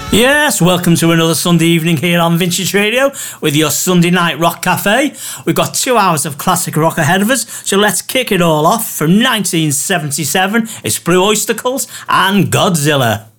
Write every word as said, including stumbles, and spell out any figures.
Yes, welcome to another Sunday evening here on Vintage Radio with your Sunday Night Rock Cafe. We've got two hours of classic rock ahead of us, so let's kick it all off. From nineteen seventy-seven, it's Blue Oyster Cult and Godzilla.